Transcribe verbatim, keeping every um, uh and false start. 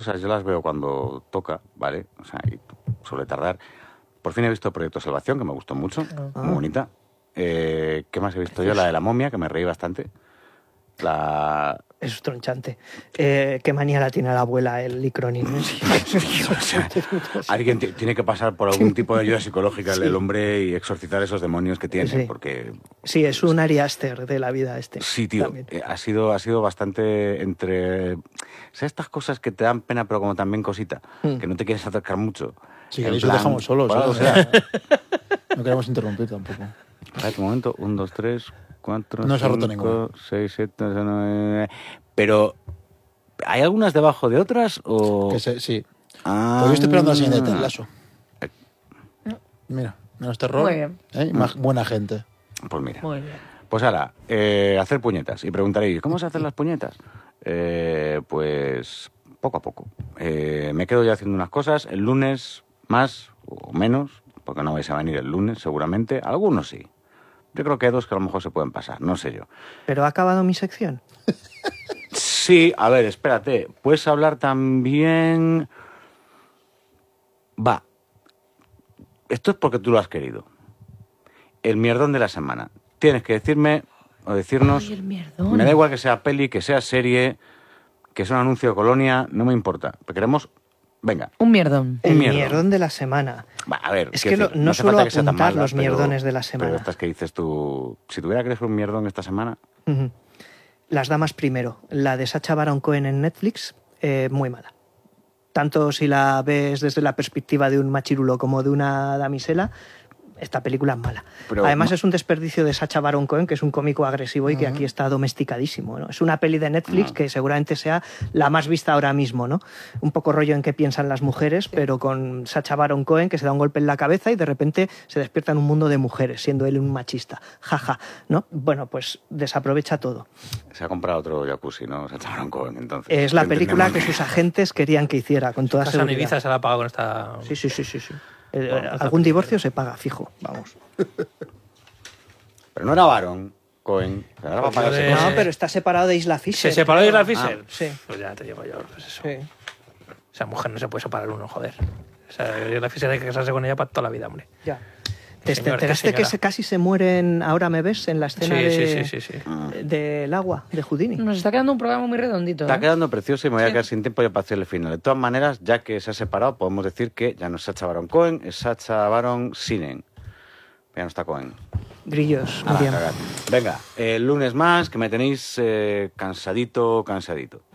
cosas yo las veo cuando toca, ¿vale? O sea, y suele tardar. Por fin he visto Proyecto Salvación, que me gustó mucho, Ah. muy bonita. Eh, ¿Qué más he visto yo? La de la momia, que me reí bastante. La... Es tronchante. Eh, qué manía la tiene la abuela, el Licronin. ¿eh? O sea, alguien t- tiene que pasar por algún tipo de ayuda psicológica el, Sí. el hombre y exorcizar esos demonios que tiene, Sí. porque... Sí, es un Ari Aster de la vida este. Sí, tío, También. eh, ha sido, ha sido bastante entre... ¿Sabes estas cosas que te dan pena pero como también cosita? Mm. Que no te quieres acercar mucho. Si En queréis os plan, dejamos solos. bueno, ¿eh? o sea, No queremos interrumpir tampoco. espérate un momento, un, dos, tres, cuatro, No se ha roto cinco, ninguna. seis, siete, ocho, nueve... Pero, ¿hay algunas debajo de otras o...? Que se- sí. Ah. Pues yo estoy esperando la siguiente de Ted Lasso. Mira, menos terror. Muy bien. ¿eh? Y más buena gente. Pues mira. Muy bien. Pues ahora, eh, hacer puñetas. Y preguntaréis, ¿cómo se hacen las puñetas? Eh, pues poco a poco. Eh, me quedo ya haciendo unas cosas. El lunes más o menos, porque no vais a venir el lunes seguramente. Algunos sí. Yo creo que hay dos que a lo mejor se pueden pasar, no sé yo. Pero ha acabado mi sección. Sí, a ver, espérate. Puedes hablar también... Va. Esto es porque tú lo has querido. El mierdón de la semana. Tienes que decirme o decirnos... Ay, el mierdón. Me da igual que sea peli, que sea serie, que sea un anuncio de colonia, no me importa. Pero queremos... Venga. Un mierdón. El Un mierdón. mierdón. de la semana. Va, a ver, Es quiero que lo- decir, no hace suelo falta que sea tan apuntar mala, los pero- mierdones de la semana. Pero estas que dices tú... Si tuviera que elegir un mierdón esta semana... Ujú. Las damas primero. La de Sacha Baron Cohen en Netflix, eh, muy mala. Tanto si la ves desde la perspectiva de un machirulo como de una damisela, esta película es mala. Pero Además ma- es un desperdicio de Sacha Baron Cohen, que es un cómico agresivo y que aquí está domesticadísimo, ¿no? Es una peli de Netflix Ah. que seguramente sea la más vista ahora mismo, ¿no? Un poco rollo en qué piensan las mujeres, pero con Sacha Baron Cohen que se da un golpe en la cabeza y de repente se despierta en un mundo de mujeres, siendo él un machista. Jaja, ¿no? Bueno, pues desaprovecha todo. Se ha comprado otro jacuzzi, ¿no? Se echaron con entonces. Es la Entendemos película que sus agentes querían que hiciera, con toda Casa en seguridad. Ibiza se la ha pagado con esta... Sí, sí, sí, sí. sí. Eh, Bueno, pues algún la divorcio se paga, fijo, vamos. Pero no era Baron Cohen. Ahora va a Pues yo pagarse de- cosas. No, pero está separado de Isla Fisher. ¿Se separó de creo. Isla Fisher? Ah, sí. Pues ya te digo yo, pues eso. Sí. Esa mujer no se puede separar uno, joder. O sea, Isla Fisher hay que casarse con ella para toda la vida, hombre. Ya. ¿Te Señor, enteraste qué que señora. se, casi se mueren, ahora me ves, en la Sí, escena sí, de, sí, sí, sí. del agua, de Houdini? Nos está quedando un programa muy redondito. Está ¿eh? quedando precioso y me voy a Sí. quedar sin tiempo ya para hacerle el final. De todas maneras, ya que se ha separado, podemos decir que ya no es Sacha Baron Cohen, es Sacha Baron Sinen. Ya no está Cohen. Grillos, A la Miriam. cagada. Venga, el lunes más, que me tenéis eh, cansadito, cansadito.